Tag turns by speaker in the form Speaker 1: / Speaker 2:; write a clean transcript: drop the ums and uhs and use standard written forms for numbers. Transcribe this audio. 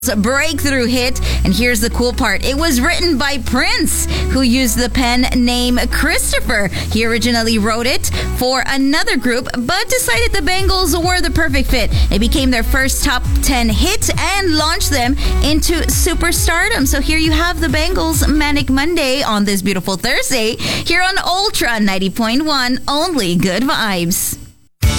Speaker 1: breakthrough hit. And here's the cool part. It was written by Prince, who used the pen name Christopher. He originally wrote it for another group, but decided the Bangles were the perfect fit. It became their first top 10 hit and launched them into superstardom. So here you have the Bangles' Manic Monday on this beautiful Thursday here on Ultra 90.1. Only good vibes.